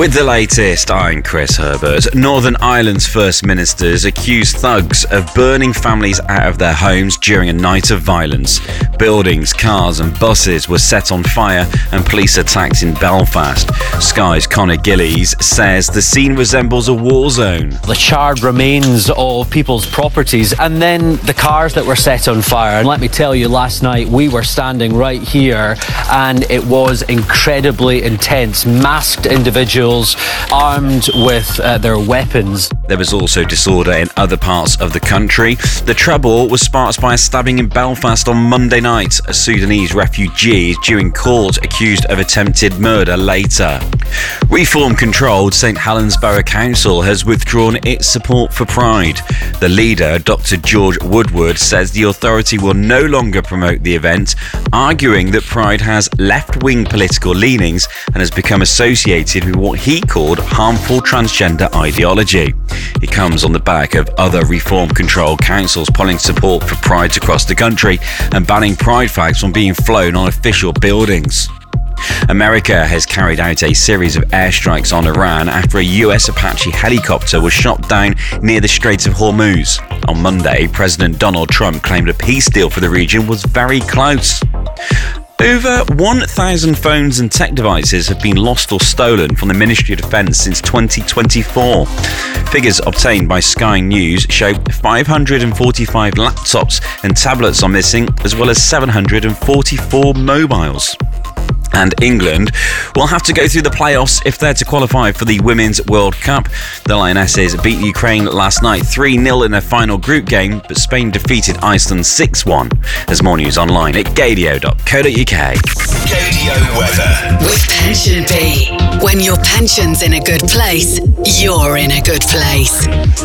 With the latest, I'm Chris Herbert. Northern Ireland's First Ministers accused thugs of burning families out of their homes during a night of violence. Buildings, cars and buses were set on fire and police attacked in Belfast. Sky's Conor Gillies says the scene resembles a war zone. The charred remains of people's properties and then the cars that were set on fire. And let me tell you, last night we were standing right here and it was incredibly intense. Masked individuals armed with their weapons. There was also disorder in other parts of the country. The trouble was sparked by a stabbing in Belfast on Monday night. A Sudanese refugee is due in court accused of attempted murder later. Reform-controlled St Helens Borough Council has withdrawn its support for Pride. The leader, Dr George Woodward, says the authority will no longer promote the event, arguing that Pride has left-wing political leanings and has become associated with what he called harmful transgender ideology. It comes on the back of other reform-controlled councils polling support for Pride across the country and banning Pride flags from being flown on official buildings. America has carried out a series of airstrikes on Iran after a US Apache helicopter was shot down near the Strait of Hormuz. On Monday, President Donald Trump claimed a peace deal for the region was very close. Over 1,000 phones and tech devices have been lost or stolen from the Ministry of Defence since 2024. Figures obtained by Sky News show 545 laptops and tablets are missing, as well as 744 mobiles. And England will have to go through the playoffs if they're to qualify for the Women's World Cup. The Lionesses beat Ukraine last night 3-0 in their final group game, but Spain defeated Iceland 6-1. There's more news online at gadio.co.uk. Gadio weather. With Pension P. When your pension's in a good place, you're in a good place.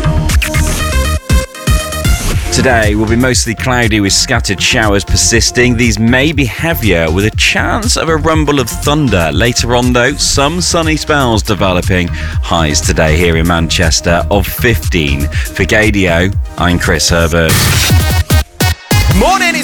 Today will be mostly cloudy with scattered showers persisting. These may be heavier with a chance of a rumble of thunder. Later on though, some sunny spells developing. Highs today here in Manchester of 15. For Gadio, I'm Chris Herbert. Morning, it's